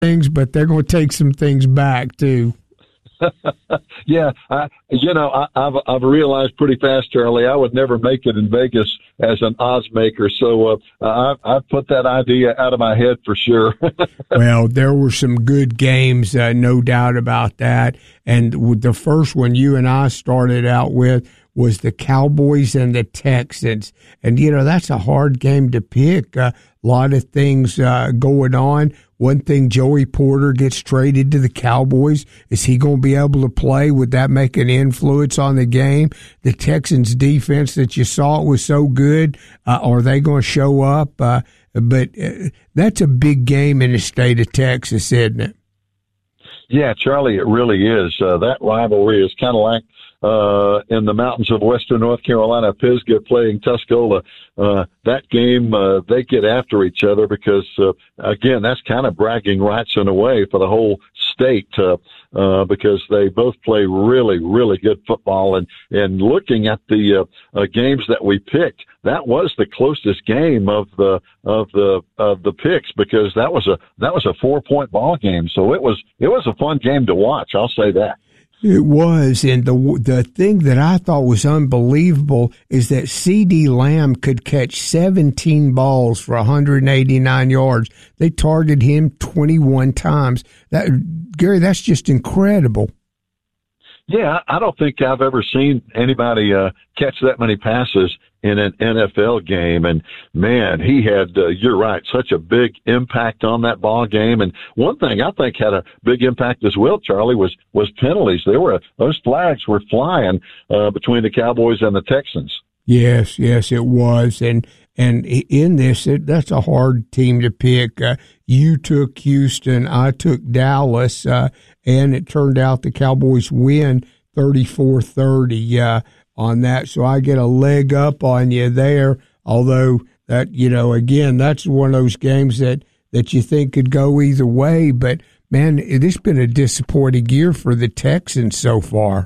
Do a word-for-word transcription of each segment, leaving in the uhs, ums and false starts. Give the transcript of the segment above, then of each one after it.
things, but they're going to take some things back too. yeah, I, you know, I, I've I've realized pretty fast, Charlie, I would never make it in Vegas as an odds maker. So uh, I I put that idea out of my head for sure. Well, there were some good games, uh, no doubt about that. And the first one you and I started out with was the Cowboys and the Texans. And, you know, that's a hard game to pick. A uh, lot of things uh, going on. One thing, Joey Porter gets traded to the Cowboys. Is he going to be able to play? Would that make an influence on the game? The Texans' defense that you saw, it was so good. Uh, are they going to show up? Uh, but uh, that's a big game in the state of Texas, isn't it? Yeah, Charlie, it really is. Uh, that rivalry is kind of like uh, in the mountains of western North Carolina, Pisgah playing Tuscola. Uh, that game, uh, they get after each other because, uh, again, that's kind of bragging rights in a way for the whole state, uh, uh, because they both play really, really good football. And, and looking at the uh, uh, games that we picked, that was the closest game of the of the of the picks because that was a that was a four point ball game. So it was it was a fun game to watch. I'll say that. It was, and the the thing that I thought was unbelievable is that CeeDee Lamb could catch seventeen balls for one hundred eighty-nine yards. They targeted him twenty-one times. That Gary, that's just incredible. Yeah, I don't think I've ever seen anybody uh, catch that many passes in an N F L game. And, man, he had, uh, you're right, such a big impact on that ball game. And one thing I think had a big impact as well, Charlie, was was penalties. They were Those flags were flying uh, between the Cowboys and the Texans. Yes, yes, it was. And and in this, it, that's a hard team to pick. Uh, you took Houston, I took Dallas, uh, and it turned out the Cowboys win thirty-four thirty uh, on that. So I get a leg up on you there, although that, you know, again, that's one of those games that, that you think could go either way. But, man, it has been a disappointing year for the Texans so far.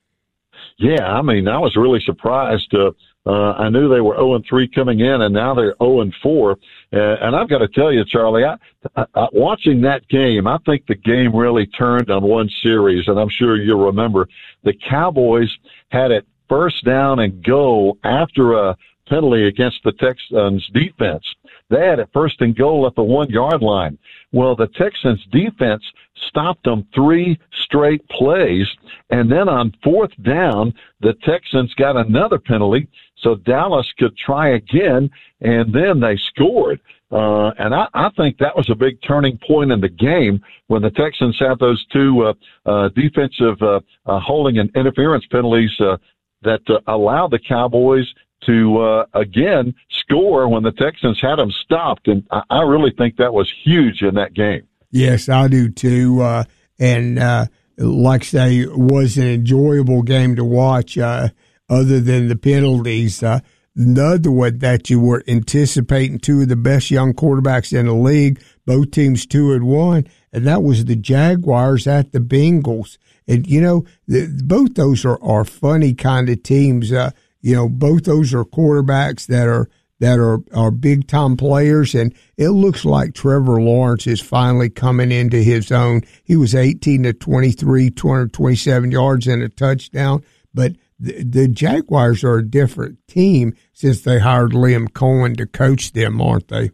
Yeah, I mean, I was really surprised. Uh, uh, I knew they were oh and three coming in, and now they're oh and four. Uh, and I've got to tell you, Charlie, I, I, I, watching that game, I think the game really turned on one series, and I'm sure you'll remember the Cowboys had it first down and goal after a penalty against the Texans defense. They had it first and goal at the one-yard line. Well, the Texans defense stopped them three straight plays, and then on fourth down, the Texans got another penalty, so Dallas could try again, and then they scored. Uh, and I, I think that was a big turning point in the game when the Texans had those two uh, uh, defensive uh, uh, holding and interference penalties uh, that uh, allowed the Cowboys to, uh, again, score when the Texans had them stopped. And I, I really think that was huge in that game. Yes, I do too. Uh, and uh, like I say, it was an enjoyable game to watch uh, other than the penalties. Uh, another one that you were anticipating, two of the best young quarterbacks in the league, both teams two and one, and that was the Jaguars at the Bengals. And, you know, the, both those are, are funny kind of teams. Uh, you know, both those are quarterbacks that are that are, are big-time players, and it looks like Trevor Lawrence is finally coming into his own. He was eighteen to twenty-three, two hundred twenty-seven yards and a touchdown, but the, the Jaguars are a different team since they hired Liam Cohen to coach them, aren't they?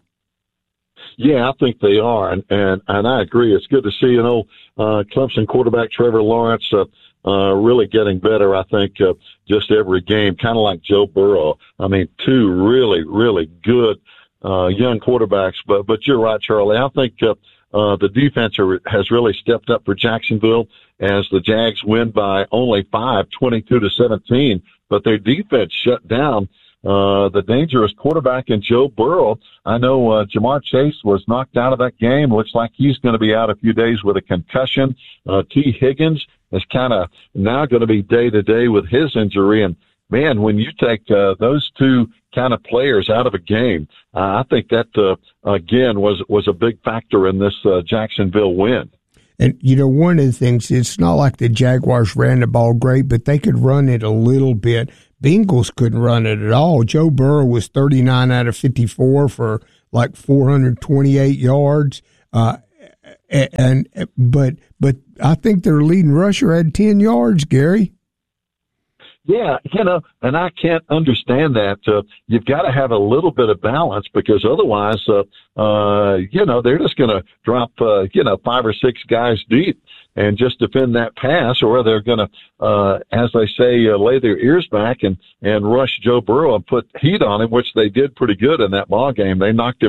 Yeah, I think they are, and and, and I agree. It's good to see, you know, uh, Clemson quarterback Trevor Lawrence uh, uh, really getting better, I think, uh, just every game, kind of like Joe Burrow. I mean, two really, really good uh, young quarterbacks. But but you're right, Charlie. I think uh, uh, the defense are, has really stepped up for Jacksonville as the Jags win by only five, twenty-two to seventeen. But their defense shut down Uh, the dangerous quarterback in Joe Burrow. I know uh, Jamar Chase was knocked out of that game. Looks like he's going to be out a few days with a concussion. Uh, T. Higgins is kind of now going to be day-to-day with his injury. And, man, when you take uh, those two kind of players out of a game, uh, I think that, uh, again, was, was a big factor in this uh, Jacksonville win. And, you know, one of the things, it's not like the Jaguars ran the ball great, but they could run it a little bit. Bengals couldn't run it at all. Joe Burrow was thirty-nine out of fifty-four for like four hundred twenty-eight yards. Uh, and, and but but I think their leading rusher had ten yards, Gary. Yeah, you know, and I can't understand that. Uh, you've got to have a little bit of balance because otherwise, uh, uh, you know, they're just going to drop, uh, you know, five or six guys deep and just defend that pass, or they're going to, uh, as they say, uh, lay their ears back and, and rush Joe Burrow and put heat on him, which they did pretty good in that ball game. They knocked him